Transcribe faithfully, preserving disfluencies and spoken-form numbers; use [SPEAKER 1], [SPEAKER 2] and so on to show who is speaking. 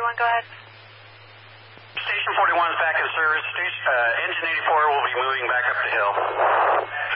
[SPEAKER 1] forty-one, go ahead.
[SPEAKER 2] Station forty-one is back in service. Station, uh, engine eighty-four will be moving back up the hill.